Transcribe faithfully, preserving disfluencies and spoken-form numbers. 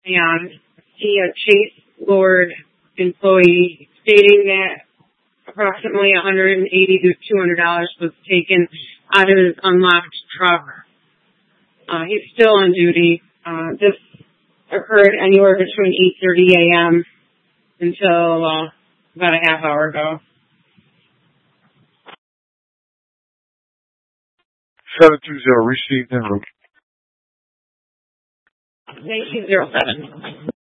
and he a Chase Lord employee stating that approximately one hundred eighty to two hundred dollars was taken out of his unlocked truck. Uh, he's still on duty. Uh, this occurred anywhere between eight thirty a.m. until uh, about a half hour ago. seven two zero, received en route. nineteen oh seven.